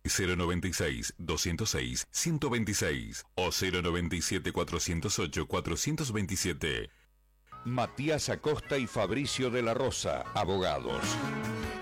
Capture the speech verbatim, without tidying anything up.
cero noventa y seis, doscientos seis, ciento veintiséis o cero noventa y siete, cuatrocientos ocho, cuatrocientos veintisiete. Matías Acosta y Fabricio de la Rosa, abogados.